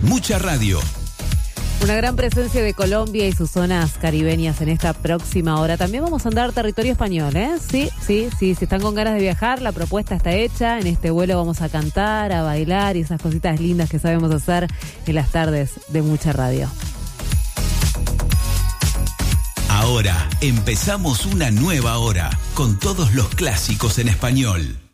Mucha radio. Una gran presencia de Colombia y sus zonas caribeñas en esta próxima hora. También vamos a andar territorio español, ¿eh? Sí. Si están con ganas de viajar, la propuesta está hecha. En este vuelo vamos a cantar, a bailar y esas cositas lindas que sabemos hacer en las tardes de Mucha Radio. Ahora empezamos una nueva hora con todos los clásicos en español.